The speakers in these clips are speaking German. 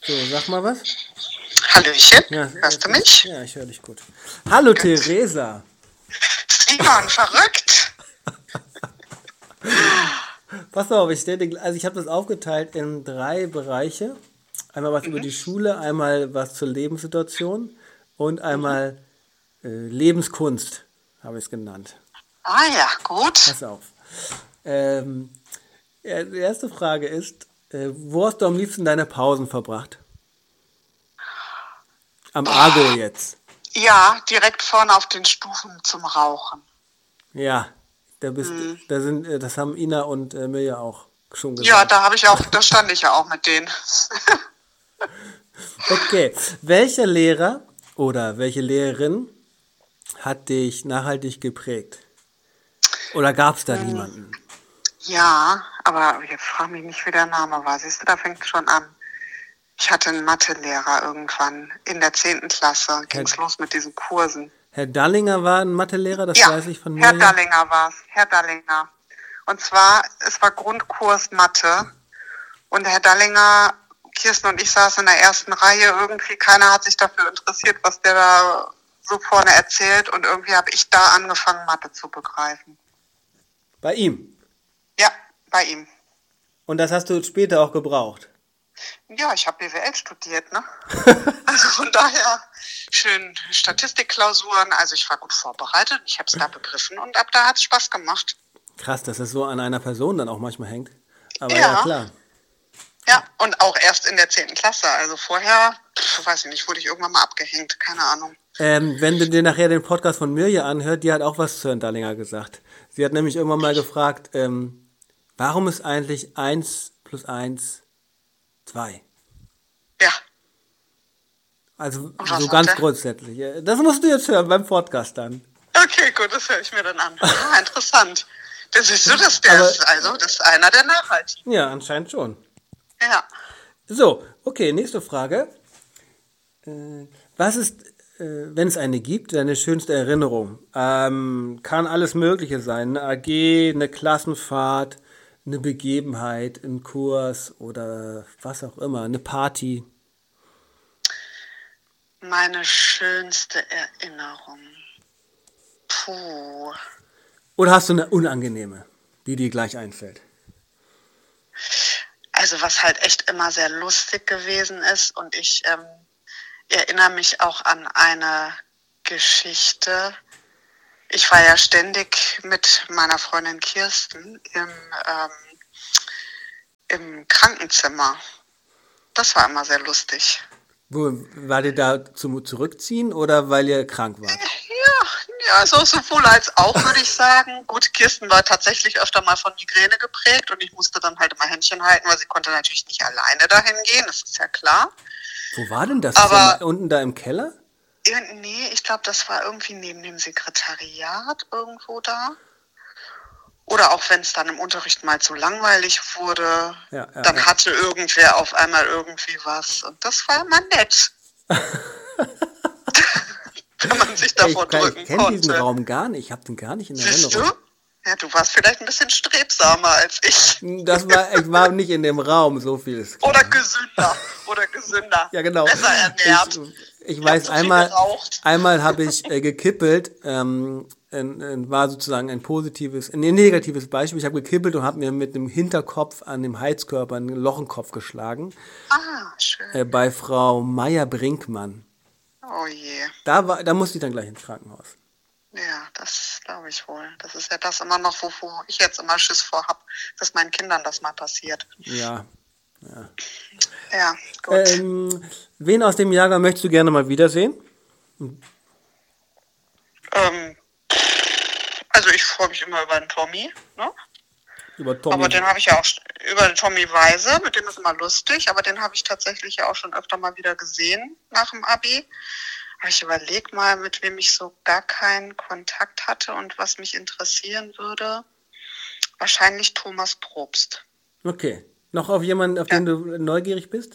So, sag mal was. Hallöchen, Ja, hörst du mich? Ja, ich höre dich gut. Hallo Theresa. Simon, verrückt. Pass auf, ich habe das aufgeteilt in 3 Bereiche. Einmal was über die Schule, einmal was zur Lebenssituation und einmal Lebenskunst, habe ich es genannt. Ah ja, gut. Pass auf. Die erste Frage ist, wo hast du am liebsten deine Pausen verbracht? Am Argo jetzt. Ja, direkt vorne auf den Stufen zum Rauchen. Ja, das haben Ina und Mirja auch schon Ja, gesagt. da stand ich ja auch mit denen. Okay, welcher Lehrer oder welche Lehrerin hat dich nachhaltig geprägt? Oder gab es da niemanden? Ja, aber jetzt frag mich nicht, wie der Name war. Siehst du, da fängt es schon an. Ich hatte einen Mathelehrer irgendwann in der 10. Klasse. Ging's los mit diesen Kursen. Herr Dallinger war ein Mathelehrer, das Ja, weiß ich von Herr Mirja. Dallinger war's. Herr Dallinger. Und zwar, es war Grundkurs Mathe. Und Herr Dallinger, Kirsten und ich saßen in der ersten Reihe. Irgendwie keiner hat sich dafür interessiert, was der da so vorne erzählt. Und irgendwie habe ich da angefangen, Mathe zu begreifen. Bei ihm. Ja, bei ihm. Und das hast du später auch gebraucht. Ja, ich habe BWL studiert, ne? Also von daher schön Statistikklausuren. Also ich war gut vorbereitet. Ich habe es da begriffen und ab da hat es Spaß gemacht. Krass, dass es so an einer Person dann auch manchmal hängt. Aber Ja. ja, klar. Ja, und auch erst in der 10. Klasse. Also vorher, weiß ich nicht, wurde ich irgendwann mal abgehängt. Keine Ahnung. Wenn du dir nachher den Podcast von Mirja anhört, die hat auch was zu Herrn Dallinger gesagt. Sie hat nämlich irgendwann mal gefragt, warum ist eigentlich 1 + 1 2? Ja, Also was so hat ganz er? grundsätzlich. Das musst du jetzt hören beim Podcast dann. Okay, gut, das höre ich mir dann an. Ah, interessant. Das ist so, das ist einer der Nachhaltigen. Ja, anscheinend schon. Ja. So, okay, nächste Frage. Was ist, wenn es eine gibt, deine schönste Erinnerung? Kann alles Mögliche sein. Eine AG, eine Klassenfahrt, eine Begebenheit, ein Kurs oder was auch immer, eine Party. Meine schönste Erinnerung. Puh. Oder hast du eine unangenehme, die dir gleich einfällt? Also was halt echt immer sehr lustig gewesen ist und ich erinnere mich auch an eine Geschichte. Ich war ja ständig mit meiner Freundin Kirsten im Krankenzimmer. Das war immer sehr lustig. Wo, war ihr da zum Zurückziehen oder weil ihr krank wart? Ja, so sowohl als auch, würde ich sagen. Gut, Kirsten war tatsächlich öfter mal von Migräne geprägt und ich musste dann halt immer Händchen halten, weil sie konnte natürlich nicht alleine dahin gehen, das ist ja klar. Wo war denn das? Aber Unten da im Keller? nee, ich glaube, das war irgendwie neben dem Sekretariat irgendwo da. Oder auch wenn es dann im Unterricht mal zu langweilig wurde, dann hatte irgendwer auf einmal irgendwie was. Und das war immer nett. Wenn man sich davor drücken Ich kenne konnte. diesen Raum gar nicht. Ich habe den gar nicht in Siehst Erinnerung. du? Ja, du warst vielleicht ein bisschen strebsamer als ich. Ich war nicht in dem Raum, so viel ist klar. Oder gesünder. Ja, genau. Besser ernährt. Ich weiß, so viel geraucht. einmal habe ich gekippelt, war sozusagen ein negatives Beispiel. Ich habe gekippelt und habe mir mit dem Hinterkopf an dem Heizkörper ein Loch im Kopf geschlagen. Ah, schön. Bei Frau Meier-Brinkmann. Oh je. Da musste ich dann gleich ins Krankenhaus. Ja, das glaube ich wohl. Das ist ja das immer noch, wovor ich jetzt immer Schiss vor habe, dass meinen Kindern das mal passiert. Ja. Ja, gut. Wen aus dem Jahrgang möchtest du gerne mal wiedersehen? Also ich freue mich immer über den Tommy, ne? Über Tommy. Aber den habe ich ja auch über den Tommy Weise, mit dem ist immer lustig, aber den habe ich tatsächlich ja auch schon öfter mal wieder gesehen nach dem Abi. Aber ich überlege mal, mit wem ich so gar keinen Kontakt hatte und was mich interessieren würde. Wahrscheinlich Thomas Probst. Okay. Noch auf jemanden, auf den du neugierig bist?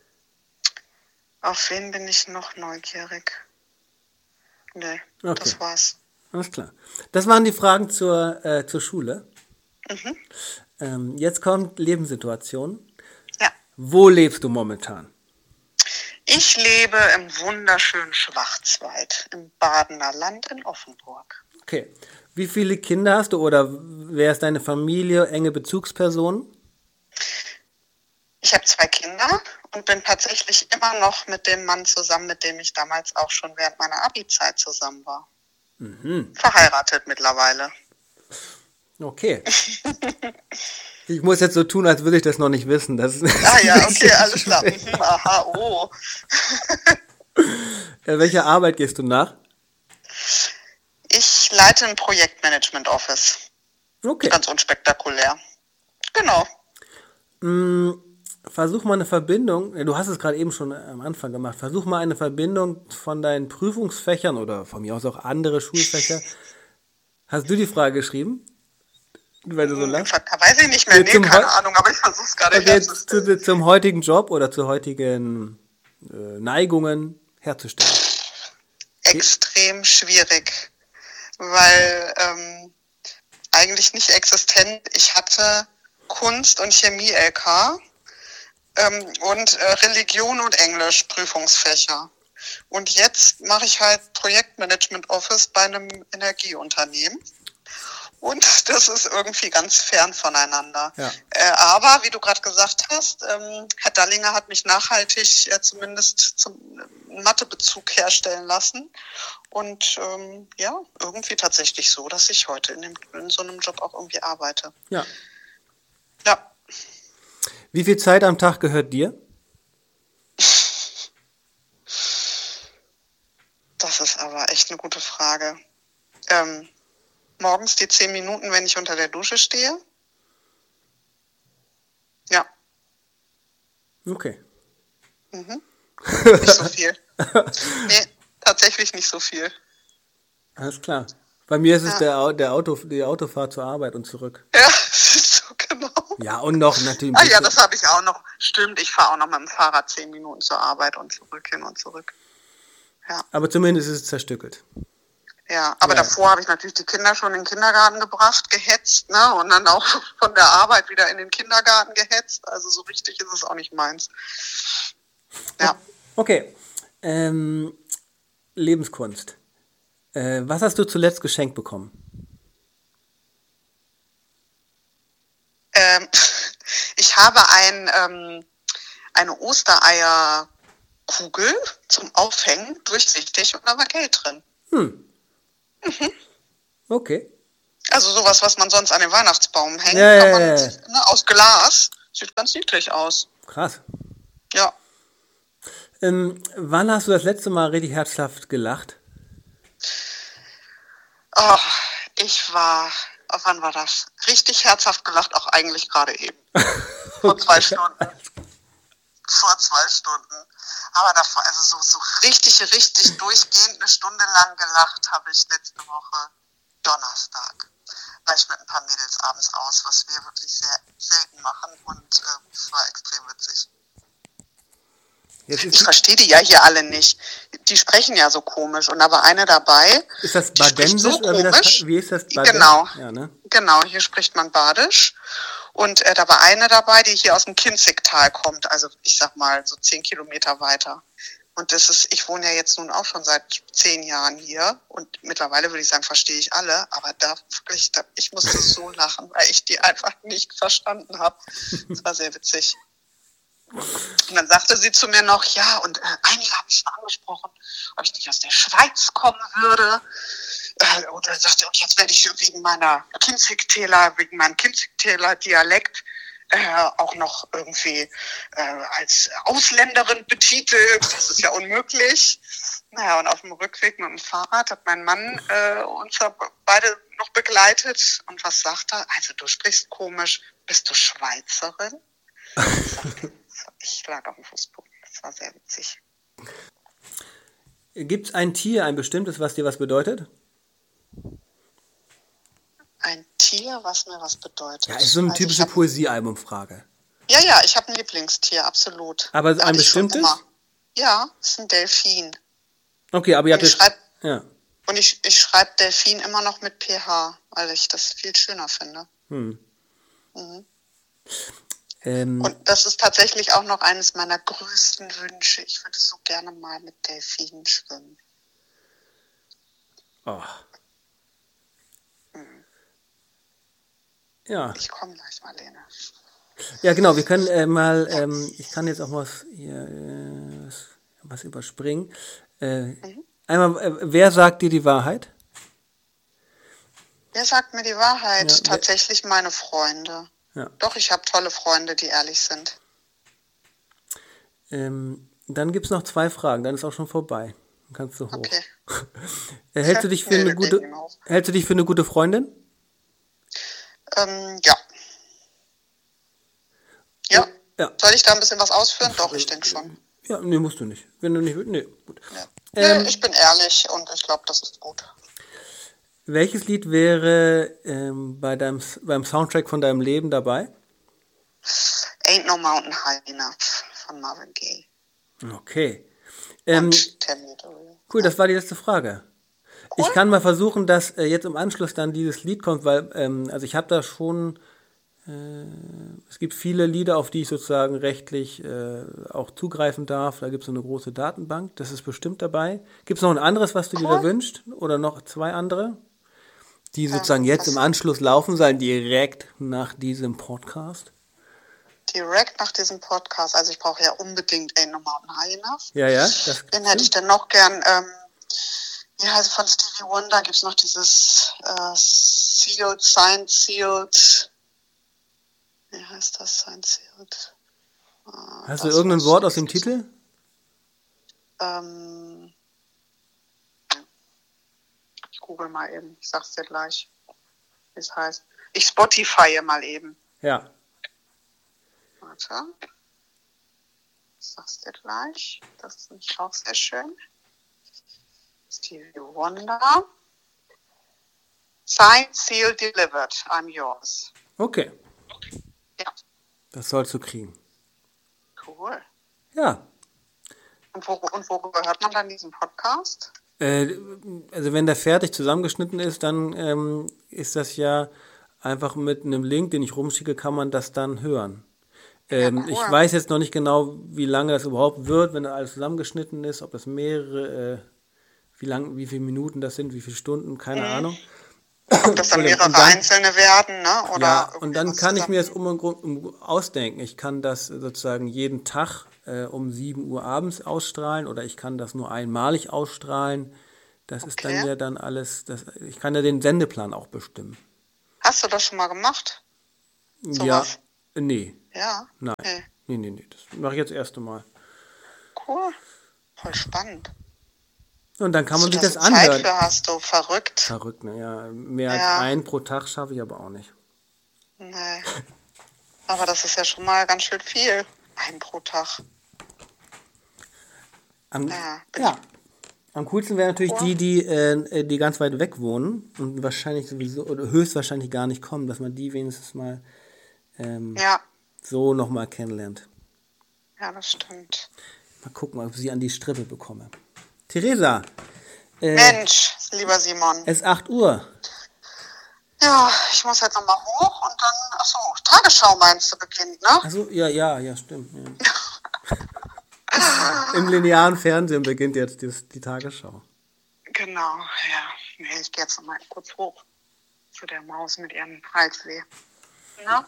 Auf wen bin ich noch neugierig? Nee, Okay. Das war's. Alles klar. Das waren die Fragen zur Schule. Jetzt kommt Lebenssituation. Ja. Wo lebst du momentan? Ich lebe im wunderschönen Schwarzwald, im Badener Land in Offenburg. Okay. Wie viele Kinder hast du oder wer ist deine Familie, enge Bezugspersonen? Ich habe 2 Kinder und bin tatsächlich immer noch mit dem Mann zusammen, mit dem ich damals auch schon während meiner Abi-Zeit zusammen war. Verheiratet mittlerweile. Okay. Ich muss jetzt so tun, als würde ich das noch nicht wissen. Das ist Ja, okay, alles klar. Aha, oh. Welcher Arbeit gehst du nach? Ich leite ein Projektmanagement-Office. Okay. Ganz unspektakulär. Genau. Versuch mal eine Verbindung, du hast es gerade eben schon am Anfang gemacht, versuch mal eine Verbindung von deinen Prüfungsfächern oder von mir aus auch andere Schulfächer. Hast du die Frage geschrieben? Weil du so lachst? Weiß ich nicht mehr, nee, keine Ahnung, aber ich versuche es gerade herzustellen. Zum heutigen Job oder zu heutigen Neigungen herzustellen? Extrem schwierig, weil eigentlich nicht existent. Ich hatte Kunst- und Chemie-LK und Religion und Englisch Prüfungsfächer. Und jetzt mache ich halt Projektmanagement Office bei einem Energieunternehmen. Und das ist irgendwie ganz fern voneinander. Ja. Aber, wie du gerade gesagt hast, Herr Dallinger hat mich nachhaltig zumindest zum Mathebezug herstellen lassen. Und irgendwie tatsächlich so, dass ich heute in so einem Job auch irgendwie arbeite. Ja. Ja. Wie viel Zeit am Tag gehört dir? Das ist aber echt eine gute Frage. Morgens die 10 Minuten, wenn ich unter der Dusche stehe. Ja. Okay. Nicht so viel. Nee, tatsächlich nicht so viel. Alles klar. Bei mir ist es die Autofahrt zur Arbeit und zurück. Ja, siehst du, genau. Ja, und noch natürlich. Ah ja, das habe ich auch noch. Stimmt, ich fahre auch noch mit dem Fahrrad 10 Minuten zur Arbeit und zurück, hin und zurück. Ja. Aber zumindest ist es zerstückelt. Ja, aber davor habe ich natürlich die Kinder schon in den Kindergarten gebracht, gehetzt, ne? Und dann auch von der Arbeit wieder in den Kindergarten gehetzt. Also so richtig ist es auch nicht meins. Ja. Okay. Lebenskunst. Was hast du zuletzt geschenkt bekommen? Ich habe eine Ostereierkugel zum Aufhängen, durchsichtig, und da war Geld drin. Okay. Also sowas, was man sonst an den Weihnachtsbaum hängt, Ja. Ne, aus Glas. Sieht ganz niedlich aus. Krass. Ja. Wann hast du das letzte Mal richtig herzhaft gelacht? Oh, wann war das? Richtig herzhaft gelacht, auch eigentlich gerade eben. Vor 2 Stunden. Vor 2 Stunden. Aber davor, also so richtig durchgehend eine Stunde lang gelacht habe ich letzte Woche Donnerstag. War ich mit ein paar Mädels abends aus, was wir wirklich sehr selten machen, und es war extrem witzig. Ich verstehe die ja hier alle nicht. Die sprechen ja so komisch, und da war eine dabei. Ist das Badensisch? So komisch. Wie ist das Badensisch? Genau. Ja, ne? Genau, hier spricht man Badisch. Und da war eine dabei, die hier aus dem Kinzigtal kommt, also ich sag mal so 10 Kilometer weiter. Und ich wohne ja jetzt nun auch schon seit 10 Jahren hier, und mittlerweile würde ich sagen, verstehe ich alle, aber ich musste so lachen, weil ich die einfach nicht verstanden habe. Das war sehr witzig. Und dann sagte sie zu mir noch, ja, und einige habe ich schon angesprochen, ob ich nicht aus der Schweiz kommen würde. Und dann sagte sie, und jetzt werde ich wegen meinem Kinzigtaler Dialekt auch noch irgendwie als Ausländerin betitelt. Das ist ja unmöglich. Naja, und auf dem Rückweg mit dem Fahrrad hat mein Mann uns beide noch begleitet. Und was sagt er? Also, du sprichst komisch. Bist du Schweizerin? Ich lag auf dem Fußboden. Das war sehr witzig. Gibt es ein Tier, ein bestimmtes, was dir was bedeutet? Ein Tier, was mir was bedeutet? Ja, ist so eine typische Poesiealbumfrage. Ja, ich habe ein Lieblingstier, absolut. Aber ein bestimmtes? Ja, es ist ein Delfin. Okay, aber ihr habt ja. Und ich schreibe Delfin immer noch mit PH, weil ich das viel schöner finde. Und das ist tatsächlich auch noch eines meiner größten Wünsche. Ich würde so gerne mal mit Delfinen schwimmen. Oh. Ja. Ich komme gleich, Marlene. Ja, genau, wir können mal, ich kann jetzt auch was überspringen. Einmal, wer sagt dir die Wahrheit? Wer sagt mir die Wahrheit? Ja, Tatsächlich meine Freunde. Ja. Doch, ich habe tolle Freunde, die ehrlich sind. Dann gibt es noch 2 Fragen, dann ist auch schon vorbei. Dann kannst du hoch. Okay. Hältst du dich für eine gute Freundin? Ja. Ja. Soll ich da ein bisschen was ausführen? Doch, ich denke schon. Ja, nee, musst du nicht. Wenn du nicht willst, nee, gut. Ja. Ich bin ehrlich und ich glaube, das ist gut. Welches Lied wäre beim Soundtrack von deinem Leben dabei? Ain't No Mountain High Enough von Marvin Gaye. Okay. Cool, das war die letzte Frage. Cool. Ich kann mal versuchen, dass jetzt im Anschluss dann dieses Lied kommt, weil also ich habe da schon, es gibt viele Lieder, auf die ich sozusagen rechtlich auch zugreifen darf. Da gibt es so eine große Datenbank, das ist bestimmt dabei. Gibt es noch ein anderes, was du dir da wünschst? Oder noch 2 andere, die sozusagen jetzt im Anschluss laufen sollen, direkt nach diesem Podcast? Direkt nach diesem Podcast, also ich brauche ja unbedingt Ain't No Mountain High Enough. Ja. Den hätte ich dann noch gern, wie heißt von Stevie Wonder, gibt es noch dieses Signed Sealed, wie heißt das, Signed Sealed? Hast du irgendein Wort aus dem Titel? Ich google mal eben, ich sag's dir gleich, wie es heißt. Ich Spotify mal eben. Ja. Warte. Ich sag's dir gleich. Das ist nämlich auch sehr schön. Stevie Wonder. Signed, sealed, delivered. I'm yours. Okay. Ja. Das sollst du kriegen. Cool. Ja. Und worüber hört man dann diesen Podcast? Also wenn der fertig zusammengeschnitten ist, dann ist das ja einfach mit einem Link, den ich rumschicke, kann man das dann hören. Cool. Ich weiß jetzt noch nicht genau, wie lange das überhaupt wird, wenn alles zusammengeschnitten ist, ob das mehrere, wie viele Minuten das sind, wie viele Stunden, keine Ahnung. Ob das dann mehrere einzelne werden, ne? Oder ja, und dann kann ich mir das ausdenken. Ich kann das sozusagen jeden Tag um 7 Uhr abends ausstrahlen oder ich kann das nur einmalig ausstrahlen. Das ist dann ja dann alles, ich kann ja den Sendeplan auch bestimmen. Hast du das schon mal gemacht? So ja, nee. Ja? Nein. Nee. Das mache ich jetzt das erste Mal. Cool. Voll spannend. Und dann kann man sich das anhören. Zeit für hast du, verrückt. Verrückt, ne? Ja, mehr als einen pro Tag schaffe ich aber auch nicht. Nee. Aber das ist ja schon mal ganz schön viel. Ein pro Tag. Am coolsten wäre natürlich die ganz weit weg wohnen und wahrscheinlich sowieso oder höchstwahrscheinlich gar nicht kommen, dass man die wenigstens mal so nochmal kennenlernt. Ja, das stimmt. Mal gucken, ob ich sie an die Strippe bekomme. Theresa. Mensch, lieber Simon. Es ist 8 Uhr. Ja, ich muss jetzt nochmal hoch und dann, Tagesschau meinst du beginnt, ne? Achso, ja, stimmt. Ja. Im linearen Fernsehen beginnt jetzt die Tagesschau. Genau, ja. Nee, ich gehe jetzt nochmal kurz hoch zu der Maus mit ihrem Halsweh. Na?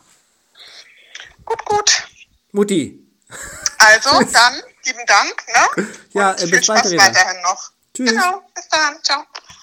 Gut. Mutti. Also, dann, lieben Dank, ne? Ja, bis bald, Spaß weiterhin noch. Tschüss. Genau, bis dann, ciao.